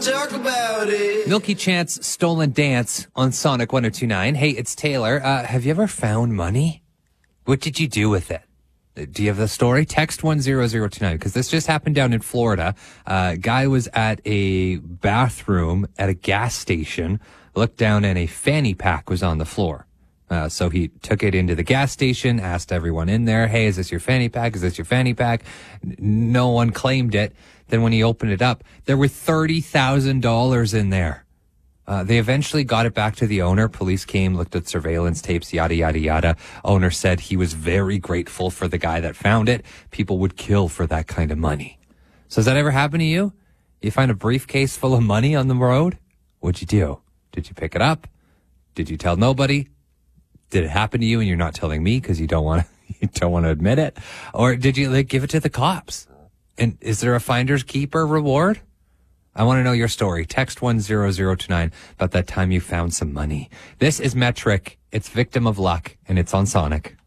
talk about it. Milky Chance, Stolen Dance on Sonic 102.9. Hey, it's Taylor. Have you ever found money? What did you do with it? Do you have the story? Text 10029, because this just happened down in Florida. Guy was at a bathroom at a gas station, looked down, and a fanny pack was on the floor. So he took it into the gas station, asked everyone in there, hey, is this your fanny pack? Is this your fanny pack? No one claimed it. Then when he opened it up, there were $30,000 in there. They eventually got it back to the owner. Police came, looked at surveillance tapes, yada, yada, yada. Owner said he was very grateful for the guy that found it. People would kill for that kind of money. So has that ever happened to you? You find a briefcase full of money on the road? What'd you do? Did you pick it up? Did you tell nobody? Did it happen to you and you're not telling me because you don't want to admit it? Or did you give it to the cops? And is there a finder's keeper reward? I want to know your story. Text 10029 about that time you found some money. This is Metric. It's Victim of Luck, and it's on Sonic.